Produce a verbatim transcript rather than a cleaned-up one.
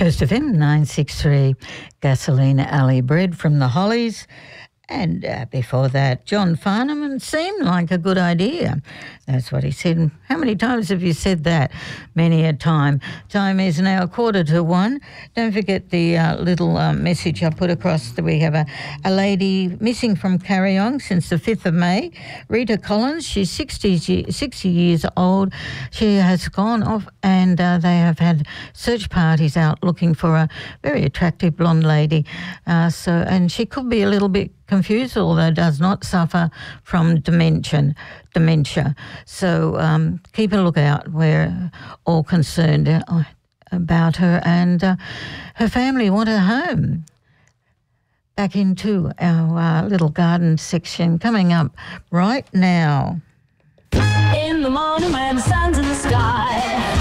Coast F M nine six three, Gasolina Alley Bread from the Hollies. And uh, before that, John Farnham, and seemed like a good idea. That's what he said. How many times have you said that? Many a time. Time is now quarter to one. Don't forget the uh, little uh, message I put across that we have a, a lady missing from Carryong since the fifth of May. Rita Collins, she's sixty, sixty years old. She has gone off and uh, they have had search parties out looking for a very attractive blonde lady. Uh, so, and she could be a little bit confused, although does not suffer from dementia. Dementia. So um, keep a lookout. We're all concerned uh, about her, and uh, her family want her home. Back into our uh, little garden section coming up right now. In the morning when the sun's in the sky,